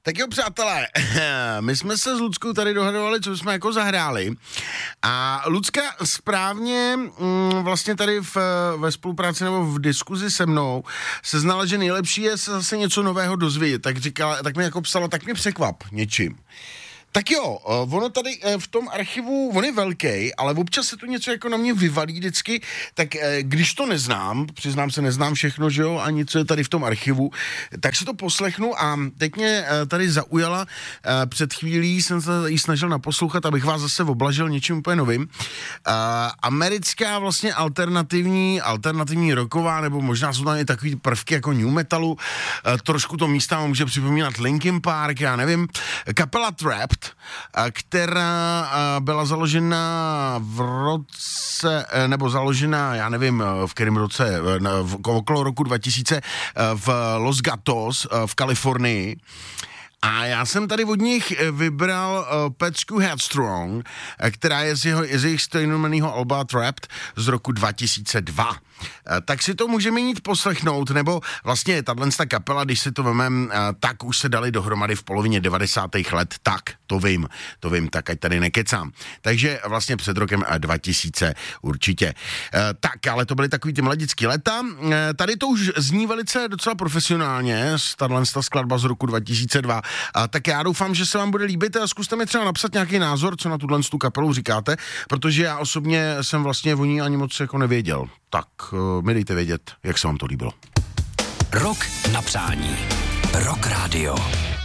Tak jo, přátelé, my jsme se s Luckou tady dohadovali, co jsme jako zahráli. A Lucka správně vlastně tady ve spolupráci nebo v diskuzi se mnou se znala, že nejlepší je se zase něco nového dozvědět. Tak mi jako psala, tak mě překvap něčím. Tak jo, ono tady v tom archivu, on je velký, ale občas se tu něco jako na mě vyvalí vždycky, tak když to neznám, přiznám se, neznám všechno, že jo, ani co je tady v tom archivu, tak si to poslechnu a teď mě tady zaujala, před chvílí jsem se jí snažil naposlouchat, abych vás zase oblažil něčím úplně novým. Americká vlastně alternativní rocková, nebo možná jsou tam i takový prvky jako new metalu, trošku to místa může připomínat Linkin Park, já nevím, kapela Trapped, která byla založena v roce, nebo založena, já nevím, v kterém roce, okolo roku 2000 v Los Gatos v Kalifornii. A já jsem tady od nich vybral pecku Headstrong, která je z jejich stejnojmenného alba Trapped z roku 2002. Tak si to můžeme jít poslechnout, nebo vlastně tato kapela, když si to vemem, tak už se dali dohromady v polovině 90. let, tak to vím, tak ať tady nekecám. Takže vlastně před rokem 2000 určitě. Tak, ale to byly takový ty mladický leta. Tady to už zní velice docela profesionálně, tato skladba z roku 2002. Tak já doufám, že se vám bude líbit a zkuste mi třeba napsat nějaký názor, co na tuhle kapelu říkáte, protože já osobně jsem vlastně o ní ani moc jako nevěděl. Tak mi dejte vědět, jak se vám to líbilo. Rock na přání. Rock Radio.